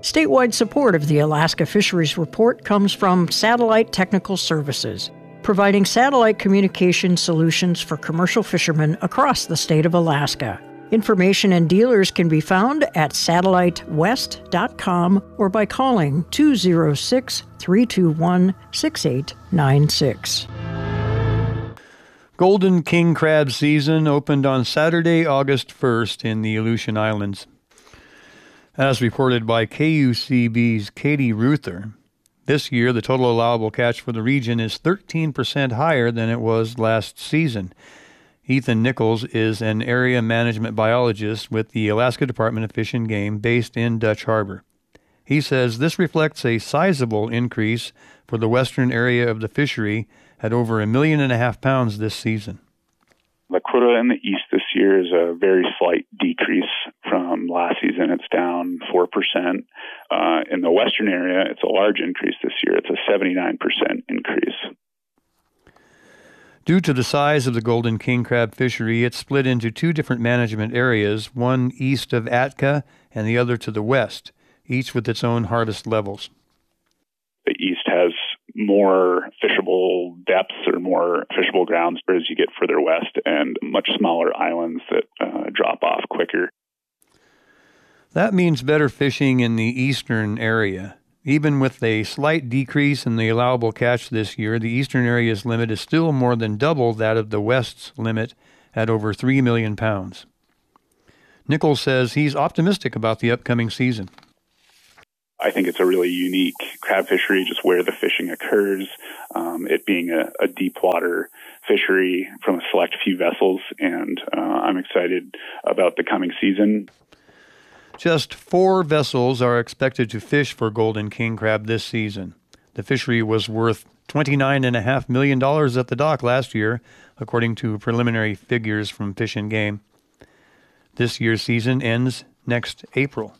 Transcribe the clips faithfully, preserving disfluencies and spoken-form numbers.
Statewide support of the Alaska Fisheries Report comes from Satellite Technical Services, providing satellite communication solutions for commercial fishermen across the state of Alaska. Information and dealers can be found at satellite west dot com or by calling two oh six, three two one, six eight nine six. Golden king crab season opened on Saturday, August first in the Aleutian Islands. As reported by K U C B's Katie Ruther, this year the total allowable catch for the region is thirteen percent higher than it was last season. Ethan Nichols is an area management biologist with the Alaska Department of Fish and Game based in Dutch Harbor. He says this reflects a sizable increase for the western area of the fishery at over a million and a half pounds this season. The quota in the east this year is a very slight decrease from last season. It's down four percent. Uh, in the western area, it's a large increase this year. It's a seventy-nine percent increase. Due to the size of the golden king crab fishery, it's split into two different management areas, one east of Atka and the other to the west, each with its own harvest levels. The east has more fishable depths or more fishable grounds as you get further west, and much smaller islands that uh, drop off quicker. That means better fishing in the eastern area. Even with a slight decrease in the allowable catch this year, the eastern area's limit is still more than double that of the west's limit at over three million pounds. Nichols says he's optimistic about the upcoming season. I think it's a really unique crab fishery, just where the fishing occurs, um, it being a, a deep water fishery from a select few vessels, and uh, I'm excited about the coming season. Just four vessels are expected to fish for golden king crab this season. The fishery was worth twenty-nine point five million dollars at the dock last year, according to preliminary figures from Fish and Game. This year's season ends next April.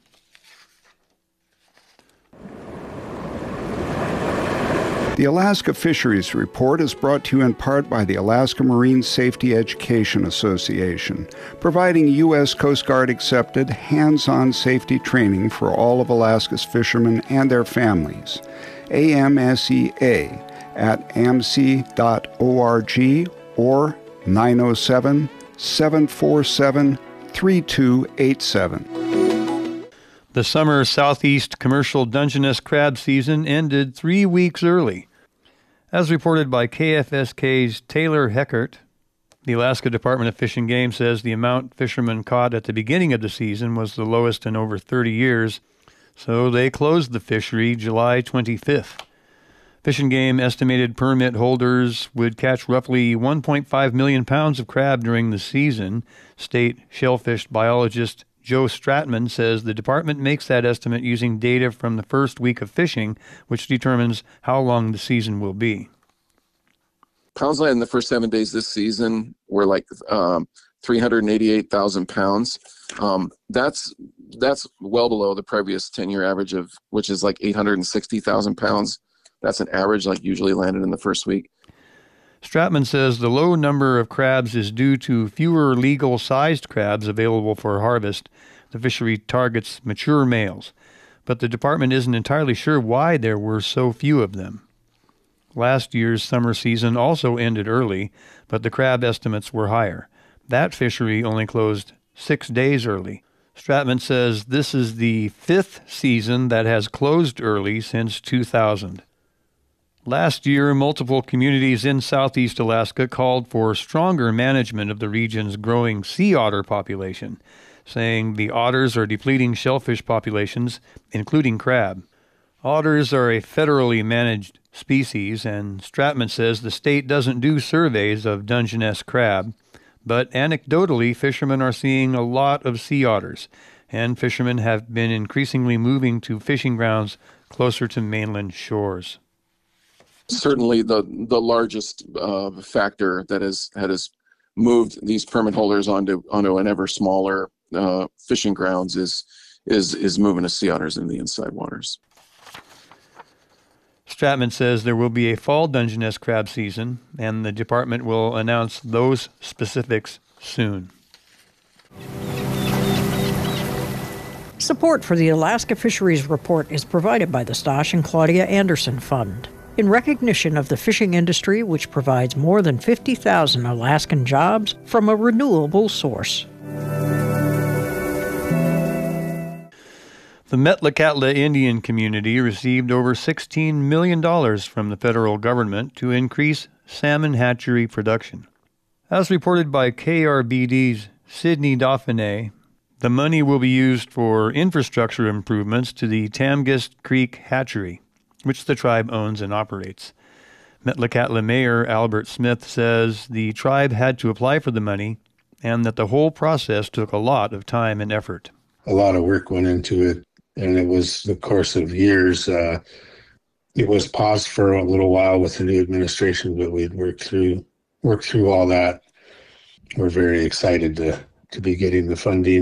The Alaska Fisheries Report is brought to you in part by the Alaska Marine Safety Education Association, providing U S Coast Guard accepted hands-on safety training for all of Alaska's fishermen and their families. A M S E A at A M S E dot org or nine oh seven, seven four seven, three two eight seven. The summer southeast commercial Dungeness crab season ended three weeks early. As reported by K F S K's Taylor Heckert, the Alaska Department of Fish and Game says the amount fishermen caught at the beginning of the season was the lowest in over thirty years, so they closed the fishery July twenty-fifth. Fish and Game estimated permit holders would catch roughly one point five million pounds of crab during the season. State shellfish biologist Joe Stratman says the department makes that estimate using data from the first week of fishing, which determines how long the season will be. Pounds landed in the first seven days this season were like um, three hundred eighty-eight thousand pounds. Um, that's that's well below the previous ten-year average of, which is like eight hundred sixty thousand pounds. That's an average, like usually landed in the first week. Stratman says the low number of crabs is due to fewer legal-sized crabs available for harvest. The fishery targets mature males, but the department isn't entirely sure why there were so few of them. Last year's summer season also ended early, but the crab estimates were higher. That fishery only closed six days early. Stratman says this is the fifth season that has closed early since two thousand. Last year, multiple communities in southeast Alaska called for stronger management of the region's growing sea otter population, saying the otters are depleting shellfish populations, including crab. Otters are a federally managed species, and Stratman says the state doesn't do surveys of Dungeness crab, but anecdotally, fishermen are seeing a lot of sea otters, and fishermen have been increasingly moving to fishing grounds closer to mainland shores. Certainly the the largest uh, factor that has that has moved these permit holders onto onto an ever smaller uh, fishing grounds is is is moving of sea otters into the inside waters. Stratman says there will be a fall Dungeness crab season, and the department will announce those specifics soon. Support for the Alaska Fisheries Report is provided by the Stosh and Claudia Anderson Fund, in recognition of the fishing industry, which provides more than fifty thousand Alaskan jobs from a renewable source. The Metlakatla Indian community received over sixteen million dollars from the federal government to increase salmon hatchery production. As reported by K R B D's Sydney Dauphiné, the money will be used for infrastructure improvements to the Tamgist Creek Hatchery, which the tribe owns and operates. Metlakatla Mayor Albert Smith says the tribe had to apply for the money and that the whole process took a lot of time and effort. A lot of work went into it, and it was the course of years. Uh, it was paused for a little while with the new administration, but we'd worked through worked through all that. We're very excited to, to be getting the funding.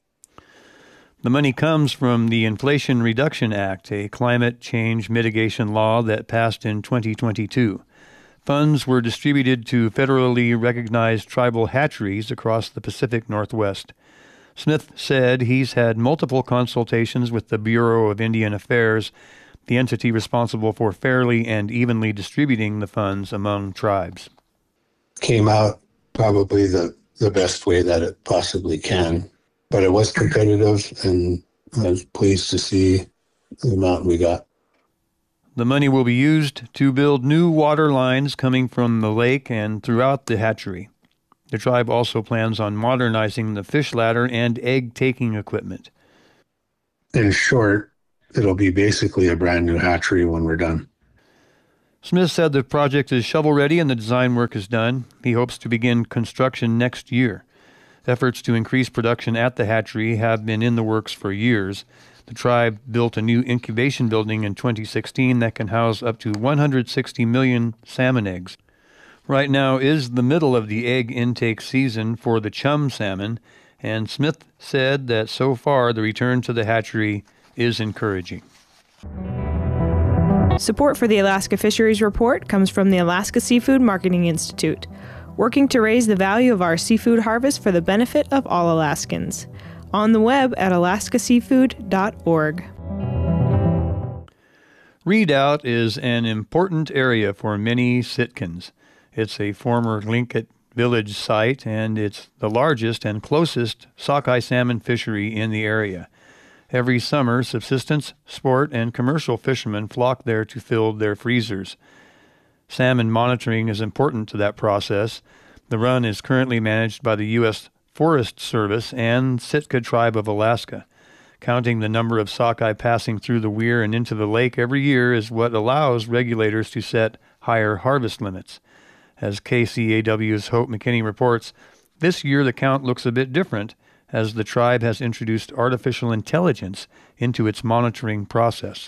The money comes from the Inflation Reduction Act, a climate change mitigation law that passed in twenty twenty-two. Funds were distributed to federally recognized tribal hatcheries across the Pacific Northwest. Smith said he's had multiple consultations with the Bureau of Indian Affairs, the entity responsible for fairly and evenly distributing the funds among tribes. Came out probably the, the best way that it possibly can. But it was competitive, and I was pleased to see the amount we got. The money will be used to build new water lines coming from the lake and throughout the hatchery. The tribe also plans on modernizing the fish ladder and egg-taking equipment. In short, it'll be basically a brand new hatchery when we're done. Smith said the project is shovel-ready and the design work is done. He hopes to begin construction next year. Efforts to increase production at the hatchery have been in the works for years. The tribe built a new incubation building in twenty sixteen that can house up to one hundred sixty million salmon eggs. Right now is the middle of the egg intake season for the chum salmon, and Smith said that so far the return to the hatchery is encouraging. Support for the Alaska Fisheries Report comes from the Alaska Seafood Marketing Institute, working to raise the value of our seafood harvest for the benefit of all Alaskans. On the web at alaska seafood dot org. Redoubt is an important area for many Sitkans. It's a former Linkett Village site, and it's the largest and closest sockeye salmon fishery in the area. Every summer, subsistence, sport, and commercial fishermen flock there to fill their freezers. Salmon monitoring is important to that process. The run is currently managed by the U S Forest Service and Sitka Tribe of Alaska. Counting the number of sockeye passing through the weir and into the lake every year is what allows regulators to set higher harvest limits. As K C A W's Hope McKinney reports, this year the count looks a bit different as the tribe has introduced artificial intelligence into its monitoring process.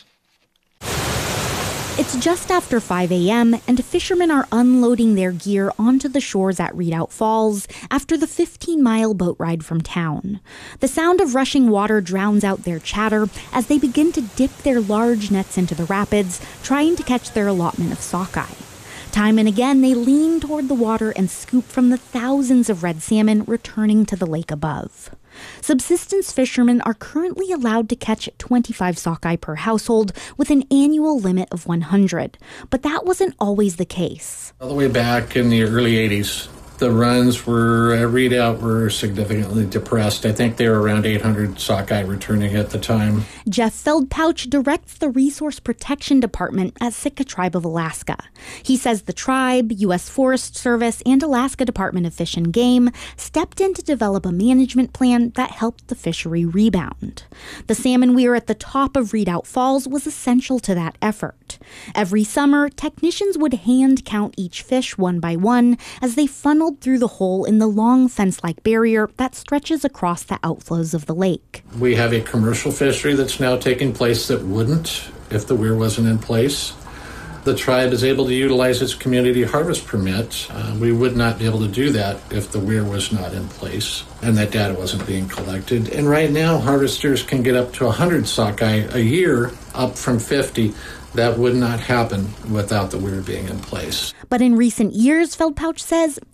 It's just after five a.m., and fishermen are unloading their gear onto the shores at Redoubt Falls after the fifteen-mile boat ride from town. The sound of rushing water drowns out their chatter as they begin to dip their large nets into the rapids, trying to catch their allotment of sockeye. Time and again, they lean toward the water and scoop from the thousands of red salmon returning to the lake above. Subsistence fishermen are currently allowed to catch twenty-five sockeye per household with an annual limit of one hundred, but that wasn't always the case. All the way back in the early eighties, the runs were, uh, Redoubt were significantly depressed. I think they were around eight hundred sockeye returning at the time. Jeff Feldpouch directs the Resource Protection Department at Sitka Tribe of Alaska. He says the tribe, U S Forest Service, and Alaska Department of Fish and Game stepped in to develop a management plan that helped the fishery rebound. The salmon weir at the top of Redoubt Falls was essential to that effort. Every summer, technicians would hand count each fish one by one as they funneled through the hole in the long fence-like barrier that stretches across the outflows of the lake. We have a commercial fishery that's now taking place that wouldn't if the weir wasn't in place. The tribe is able to utilize its community harvest permit. Uh, we would not be able to do that if the weir was not in place and that data wasn't being collected. And right now, harvesters can get up to one hundred sockeye a year, up from fifty. That would not happen without the weir being in place. But in recent years, Feldpouch says,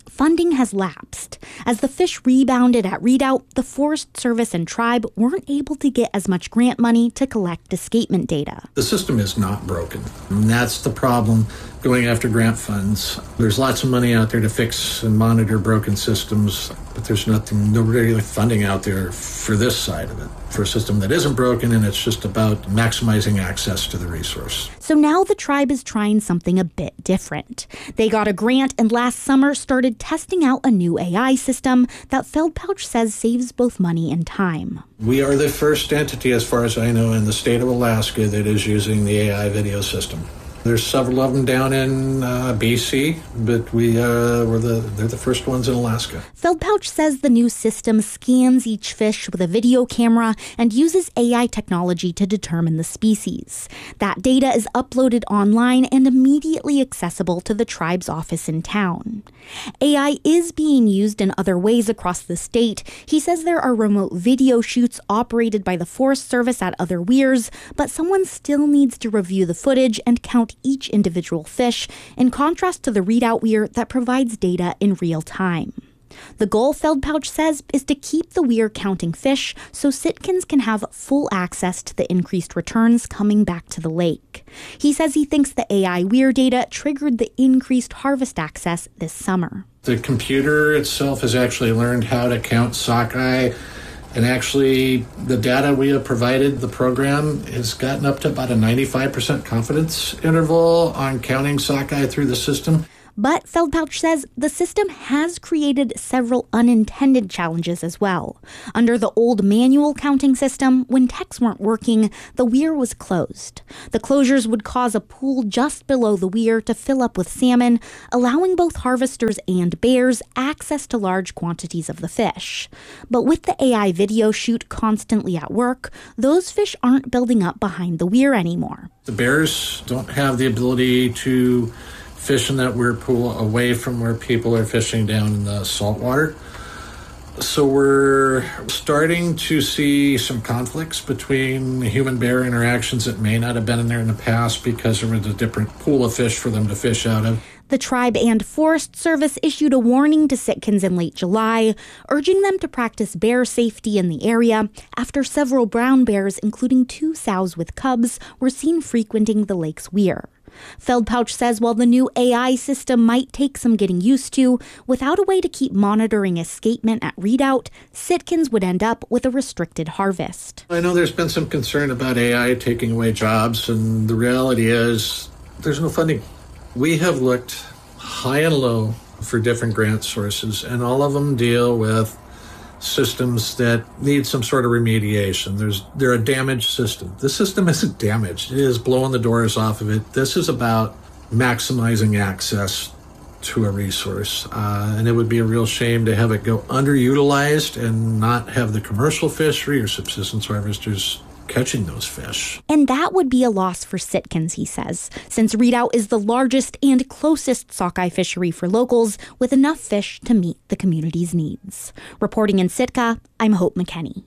funding has lapsed. As the fish rebounded at Redoubt, the Forest Service and tribe weren't able to get as much grant money to collect escapement data. The system is not broken, and that's the problem going after grant funds. There's lots of money out there to fix and monitor broken systems, but there's nothing, no really funding out there for this side of it, for a system that isn't broken, and it's just about maximizing access to the resource. So now the tribe is trying something a bit different. They got a grant and last summer started testing out a new A I system that Feldpauch says saves both money and time. We are the first entity, as far as I know, in the state of Alaska that is using the A I video system. There's several of them down in uh, B C, but we uh, were the they're the first ones in Alaska. Feldpauch says the new system scans each fish with a video camera and uses A I technology to determine the species. That data is uploaded online and immediately accessible to the tribe's office in town. A I is being used in other ways across the state. He says there are remote video shoots operated by the Forest Service at other weirs, but someone still needs to review the footage and count each individual fish, in contrast to the Redoubt weir that provides data in real time. The goal, Feldpauch says, is to keep the weir counting fish so Sitkins can have full access to the increased returns coming back to the lake. He says he thinks the A I weir data triggered the increased harvest access this summer. The computer itself has actually learned how to count sockeye. And actually, the data we have provided, the program, has gotten up to about a ninety-five percent confidence interval on counting sockeye through the system. But Feldpauch says the system has created several unintended challenges as well. Under the old manual counting system, when techs weren't working, the weir was closed. The closures would cause a pool just below the weir to fill up with salmon, allowing both harvesters and bears access to large quantities of the fish. But with the A I video shoot constantly at work, those fish aren't building up behind the weir anymore. The bears don't have the ability to fish in that weir pool away from where people are fishing down in the saltwater. So we're starting to see some conflicts between human-bear interactions that may not have been in there in the past because there was a different pool of fish for them to fish out of. The tribe and Forest Service issued a warning to Sitkins in late July, urging them to practice bear safety in the area after several brown bears, including two sows with cubs, were seen frequenting the lake's weir. Feldpauch says while the new A I system might take some getting used to, without a way to keep monitoring escapement at Redoubt, Sitkins would end up with a restricted harvest. I know there's been some concern about A I taking away jobs, and the reality is there's no funding. We have looked high and low for different grant sources, and all of them deal with systems that need some sort of remediation. There's they're a damaged system. This system isn't damaged. It is blowing the doors off of it. This is about maximizing access to a resource. Uh, and it would be a real shame to have it go underutilized and not have the commercial fishery or subsistence harvesters catching those fish. And that would be a loss for Sitkins, he says, since Redoubt is the largest and closest sockeye fishery for locals with enough fish to meet the community's needs. Reporting in Sitka, I'm Hope McKenney.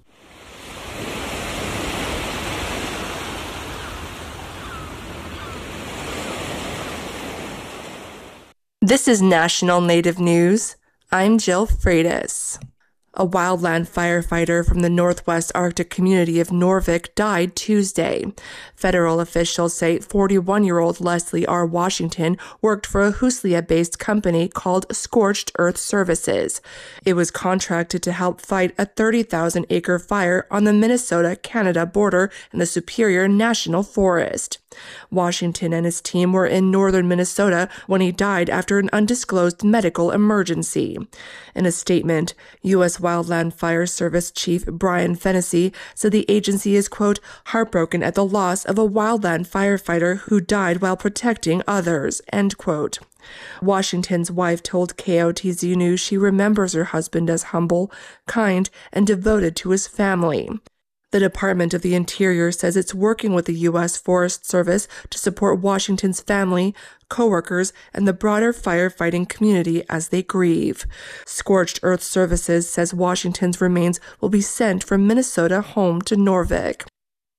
This is National Native News. I'm Jill Freitas. A wildland firefighter from the Northwest Arctic community of Norvik died Tuesday. Federal officials say forty-one-year-old Leslie R. Washington worked for a Huslia-based company called Scorched Earth Services. It was contracted to help fight a thirty thousand acre fire on the Minnesota-Canada border in the Superior National Forest. Washington and his team were in northern Minnesota when he died after an undisclosed medical emergency. In a statement, U S Wildland Fire Service Chief Brian Fennessy said the agency is, quote, heartbroken at the loss of a wildland firefighter who died while protecting others, end quote. Washington's wife told K O T Z News she remembers her husband as humble, kind, and devoted to his family. The Department of the Interior says it's working with the U S Forest Service to support Washington's family, coworkers, and the broader firefighting community as they grieve. Scorched Earth Services says Washington's remains will be sent from Minnesota home to Norvik.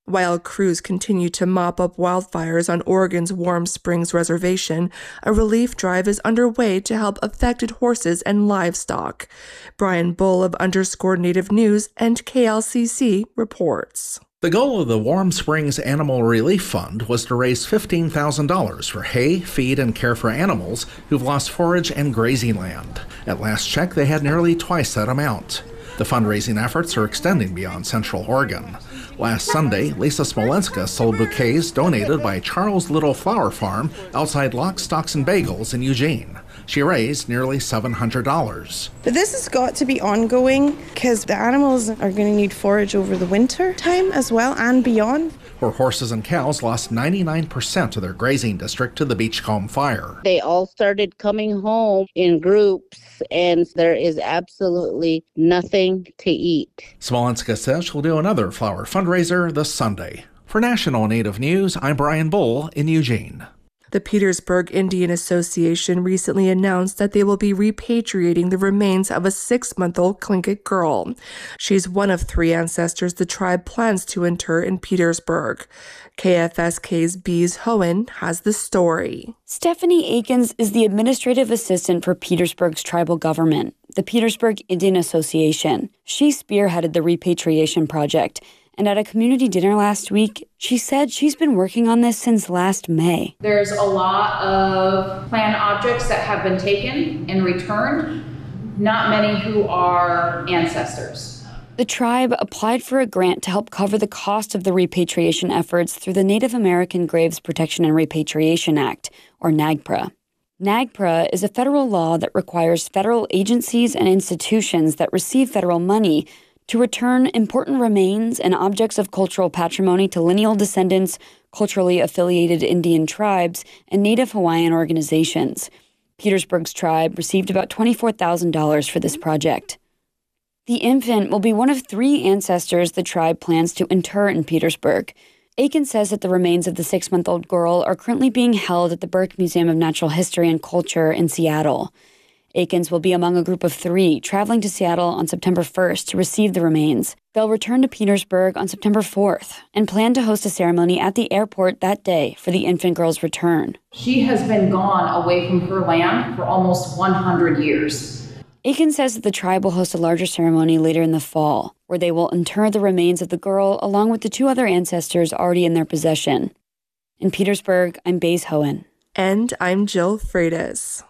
While crews continue to mop up wildfires on Oregon's Warm Springs Reservation, a relief drive is underway to help affected horses and livestock. Brian Bull of Underscore Native News and K L C C reports. The goal of the Warm Springs Animal Relief Fund was to raise fifteen thousand dollars for hay, feed, and care for animals who've lost forage and grazing land. At last check, they had nearly twice that amount. The fundraising efforts are extending beyond Central Oregon. Last Sunday, Lisa Smolenska sold bouquets donated by Charles Little Flower Farm outside Lock, Stocks, and Bagels in Eugene. She raised nearly seven hundred dollars. But this has got to be ongoing because the animals are going to need forage over the winter time as well and beyond. Her horses and cows lost ninety-nine percent of their grazing district to the Beachcomb fire. They all started coming home in groups, and there is absolutely nothing to eat. Smolenska says she'll do another flower fundraiser this Sunday. For National Native News, I'm Brian Bull in Eugene. The Petersburg Indian Association recently announced that they will be repatriating the remains of a six-month-old Tlingit girl. She's one of three ancestors the tribe plans to inter in Petersburg. K F S K's Bees Hohen has the story. Stephanie Akins is the administrative assistant for Petersburg's tribal government, the Petersburg Indian Association. She spearheaded the repatriation project. And at a community dinner last week, she said she's been working on this since last May. There's a lot of planned objects that have been taken and returned, not many who are ancestors. The tribe applied for a grant to help cover the cost of the repatriation efforts through the Native American Graves Protection and Repatriation Act, or NAGPRA. NAGPRA is a federal law that requires federal agencies and institutions that receive federal money to return important remains and objects of cultural patrimony to lineal descendants, culturally affiliated Indian tribes, and Native Hawaiian organizations. Petersburg's tribe received about twenty-four thousand dollars for this project. The infant will be one of three ancestors the tribe plans to inter in Petersburg. Aiken says that the remains of the six-month-old girl are currently being held at the Burke Museum of Natural History and Culture in Seattle. Akins will be among a group of three traveling to Seattle on September first to receive the remains. They'll return to Petersburg on September fourth and plan to host a ceremony at the airport that day for the infant girl's return. She has been gone away from her land for almost one hundred years. Akins says that the tribe will host a larger ceremony later in the fall, where they will inter the remains of the girl along with the two other ancestors already in their possession. In Petersburg, I'm Baze Hohen. And I'm Jill Freitas.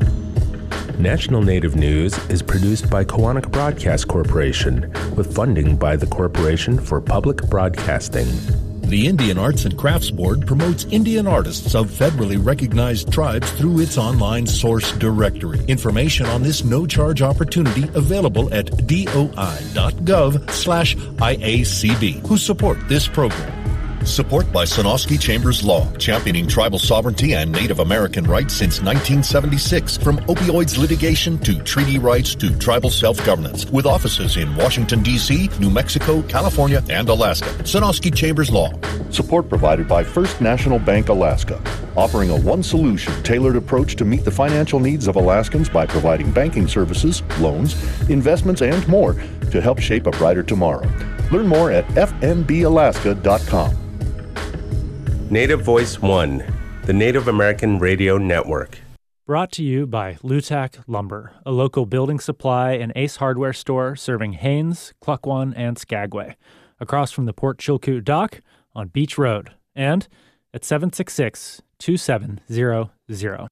National Native News is produced by Koahnic Broadcast Corporation with funding by the Corporation for Public Broadcasting. The Indian Arts and Crafts Board promotes Indian artists of federally recognized tribes through its online source directory. Information on this no-charge opportunity available at doi.gov slash IACB, who support this program. Support by Sonosky Chambers Law, championing tribal sovereignty and Native American rights since nineteen seventy-six. From opioids litigation to treaty rights to tribal self-governance. With offices in Washington, D C, New Mexico, California, and Alaska. Sonosky Chambers Law. Support provided by First National Bank Alaska, offering a one-solution tailored approach to meet the financial needs of Alaskans by providing banking services, loans, investments, and more to help shape a brighter tomorrow. Learn more at f n b alaska dot com. Native Voice One, the Native American Radio Network. Brought to you by Lutak Lumber, a local building supply and Ace Hardware store serving Haines, Klukwan, and Skagway, across from the Port Chilkoot Dock on Beach Road, and at seven six six, two seven zero zero.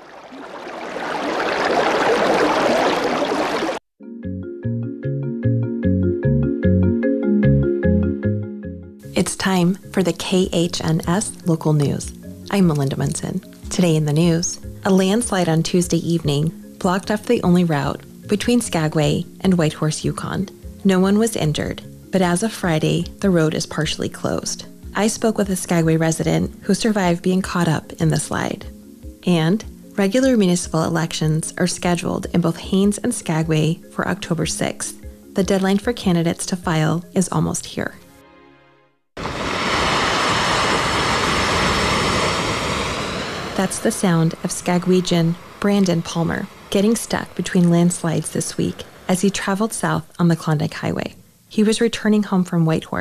It's time for the K H N S local news. I'm Melinda Munson. Today in the news, a landslide on Tuesday evening blocked off the only route between Skagway and Whitehorse, Yukon. No one was injured, but as of Friday, the road is partially closed. I spoke with a Skagway resident who survived being caught up in the slide. And regular municipal elections are scheduled in both Haines and Skagway for October sixth. The deadline for candidates to file is almost here. That's the sound of Skagwegian Brandon Palmer getting stuck between landslides this week as he traveled south on the Klondike Highway. He was returning home from Whitehorse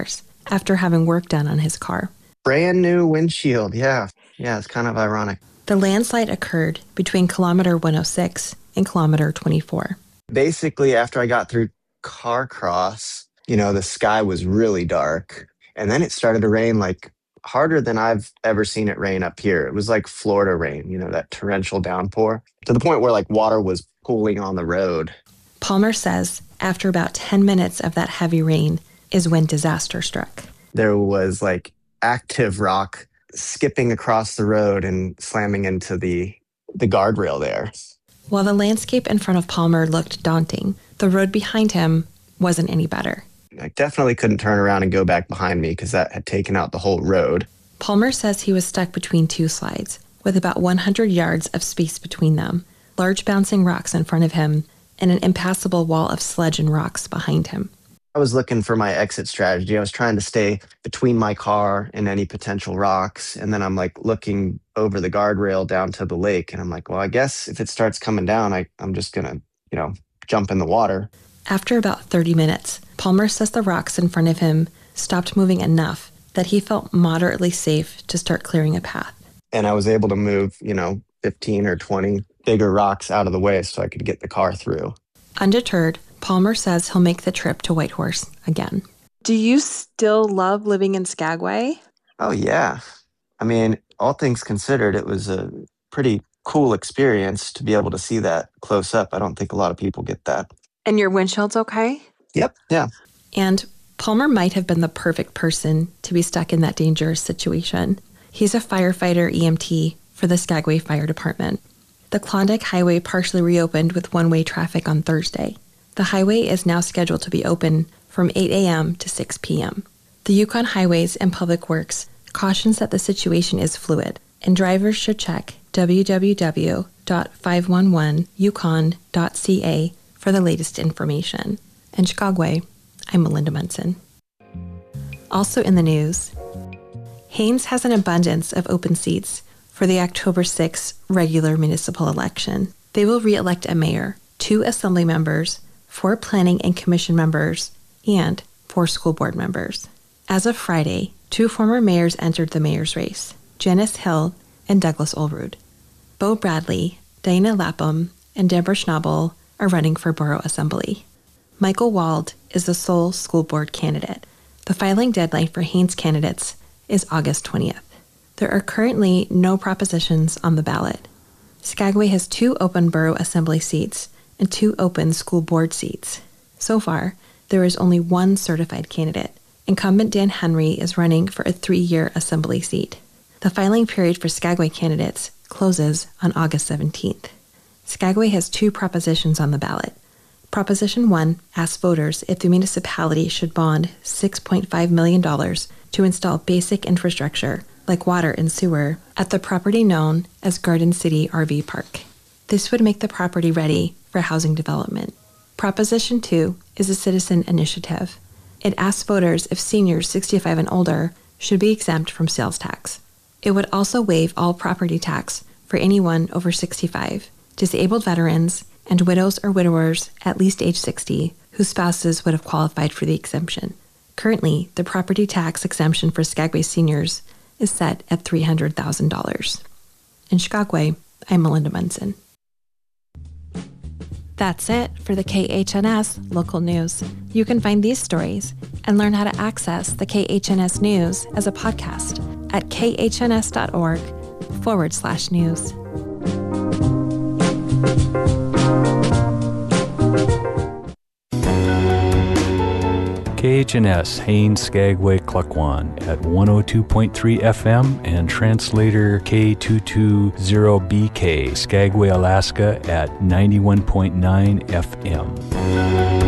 after having work done on his car. Brand new windshield, yeah. Yeah, it's kind of ironic. The landslide occurred between kilometer one oh six and kilometer twenty-four. Basically, after I got through Carcross, you know, the sky was really dark. And then it started to rain like harder than I've ever seen it rain up here. It was like Florida rain, you know, that torrential downpour, to the point where like water was pooling on the road. Palmer says after about ten minutes of that heavy rain is when disaster struck. There was like active rock skipping across the road and slamming into the the guardrail there. While the landscape in front of Palmer looked daunting, the road behind him wasn't any better. I definitely couldn't turn around and go back behind me because that had taken out the whole road. Palmer says he was stuck between two slides, with about one hundred yards of space between them, large bouncing rocks in front of him, and an impassable wall of sludge and rocks behind him. I was looking for my exit strategy. I was trying to stay between my car and any potential rocks. And then I'm like looking over the guardrail down to the lake. And I'm like, well, I guess if it starts coming down, I, I'm just going to, you know, jump in the water. After about thirty minutes, Palmer says the rocks in front of him stopped moving enough that he felt moderately safe to start clearing a path. And I was able to move, you know, fifteen or twenty bigger rocks out of the way so I could get the car through. Undeterred, Palmer says he'll make the trip to Whitehorse again. Do you still love living in Skagway? Oh, yeah. I mean, all things considered, it was a pretty cool experience to be able to see that close up. I don't think a lot of people get that. And your windshield's okay? Yep, yeah. And Palmer might have been the perfect person to be stuck in that dangerous situation. He's a firefighter E M T for the Skagway Fire Department. The Klondike Highway partially reopened with one-way traffic on Thursday. The highway is now scheduled to be open from eight a.m. to six p.m. The Yukon Highways and Public Works cautions that the situation is fluid, and drivers should check w w w dot five one one yukon dot c a for the latest information. In Skagway, I'm Melinda Munson. Also in the news, Haines has an abundance of open seats for the October sixth regular municipal election. They will re-elect a mayor, two assembly members, four planning and commission members, and four school board members. As of Friday, two former mayors entered the mayor's race, Janice Hill and Douglas Olrud. Bo Bradley, Diana Lapham, and Deborah Schnabel are running for borough assembly. Michael Wald is the sole school board candidate. The filing deadline for Haines candidates is August twentieth. There are currently no propositions on the ballot. Skagway has two open borough assembly seats and two open school board seats. So far, there is only one certified candidate. Incumbent Dan Henry is running for a three-year assembly seat. The filing period for Skagway candidates closes on August seventeenth. Skagway has two propositions on the ballot. Proposition one asks voters if the municipality should bond six point five million dollars to install basic infrastructure like water and sewer at the property known as Garden City R V Park. This would make the property ready for housing development. Proposition two is a citizen initiative. It asks voters if seniors sixty-five and older should be exempt from sales tax. It would also waive all property tax for anyone over sixty-five, disabled veterans, and widows or widowers at least age sixty whose spouses would have qualified for the exemption. Currently, the property tax exemption for Skagway seniors is set at three hundred thousand dollars. In Skagway, I'm Melinda Munson. That's it for the K H N S local news. You can find these stories and learn how to access the K H N S news as a podcast at khns.org forward slash news. K H N S Haines Skagway Klukwan at one oh two point three F M and translator K two twenty B K Skagway, Alaska at ninety-one point nine F M.